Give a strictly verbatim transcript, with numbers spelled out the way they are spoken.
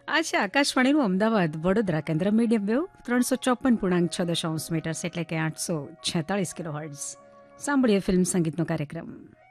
આ છે આકાશવાણીનું અમદાવાદ વડોદરા કેન્દ્ર મીડિયમ વેવ ત્રણસો ચોપન પૂર્ણાંક છ દશાંશ મીટર્સ એટલે કે આઠસો છેતાળીસ કિલો હર્ટ્ઝ. સાંભળીએ ફિલ્મ સંગીતનો કાર્યક્રમ.